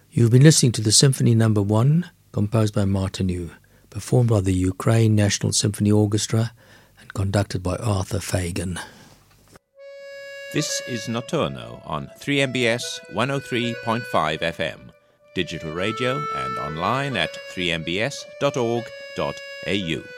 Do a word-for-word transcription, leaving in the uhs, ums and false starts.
You've been listening to the Symphony Number One, composed by Martinu, performed by the Ukraine National Symphony Orchestra and conducted by Arthur Fagan. This is Notturno on three M B S one oh three point five F M, digital radio and online at three m b s dot org dot a u.